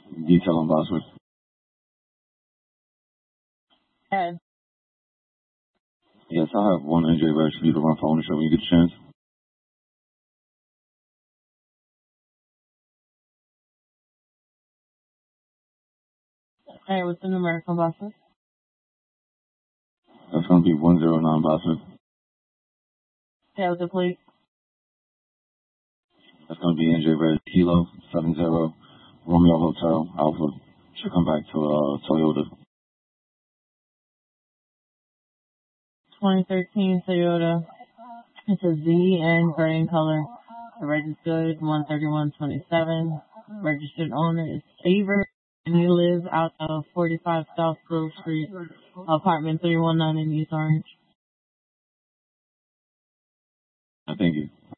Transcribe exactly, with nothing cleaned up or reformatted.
Detail on Bosworth. Ed. Yes, I have one N J registered for you to run for ownership when you get a chance. Hey, what's the numeric on Bosworth? That's going to be one zero nine Bosworth. Yeah, with the plate. That's going to be N J Red Kilo seven zero Romeo Hotel Alpha. Should come back to uh, Toyota. twenty thirteen Toyota. It's a Z and gray in color. The registered one thirty-one twenty-seven. Registered owner is Favor, and he lives out of forty-five South Grove Street, apartment three one nine in East Orange. Thank you.